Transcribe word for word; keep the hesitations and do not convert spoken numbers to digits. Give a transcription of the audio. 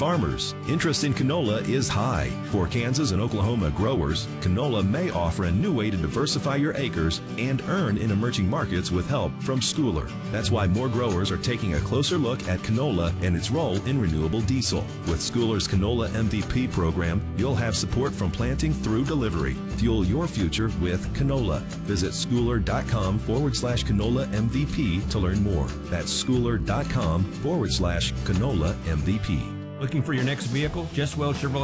farmers. Interest in canola is high. For Kansas and Oklahoma growers, canola may offer a new way to diversify your acres and earn in emerging markets with help from Schooler. That's why more growers are taking a closer look at canola and its role in renewable diesel. With Schooler's Canola M V P program, you'll have support from planting through delivery. Fuel your future with canola. Visit schooler.com forward slash canola MVP to learn more. That's schooler.com forward slash canola MVP. Looking for your next vehicle? Jess Welch Chevrolet